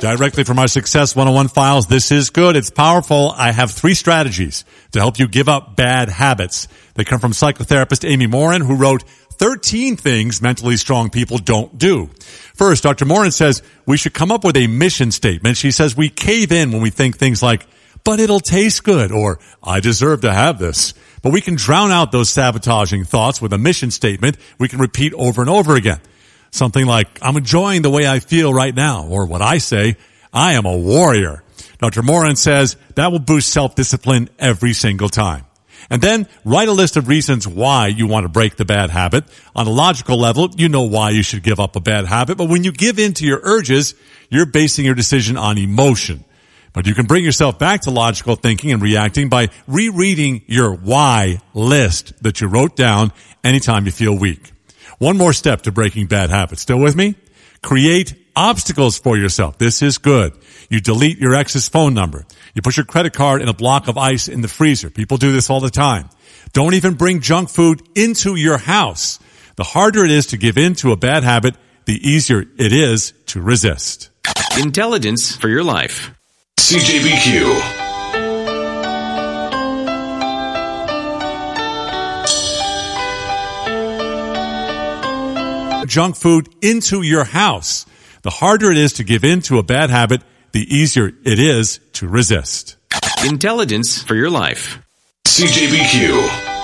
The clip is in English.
Directly from our Success 101 files, this is good. It's powerful. I have 3 strategies to help you give up bad habits. They come from psychotherapist Amy Morin, who wrote 13 things mentally strong people don't do. First, Dr. Morin says we should come up with a mission statement. She says we cave in when we think things like, but it'll taste good, or I deserve to have this. But we can drown out those sabotaging thoughts with a mission statement we can repeat over and over again. Something like, I'm enjoying the way I feel right now, or what I say, I am a warrior. Dr. Morin says that will boost self-discipline every single time. And then write a list of reasons why you want to break the bad habit. On a logical level, you know why you should give up a bad habit, but when you give in to your urges, you're basing your decision on emotion. But you can bring yourself back to logical thinking and reacting by rereading your why list that you wrote down anytime you feel weak. One more step to breaking bad habits. Still with me? Create obstacles for yourself. This is good. You delete your ex's phone number. You put your credit card in a block of ice in the freezer. People do this all the time. Don't even bring junk food into your house. The harder it is to give in to a bad habit, the easier it is to resist. Intelligence for your life. CJBQ. Junk food into your house. The harder it is to give in to a bad habit, the easier it is to resist. Intelligence for your life. CJBQ.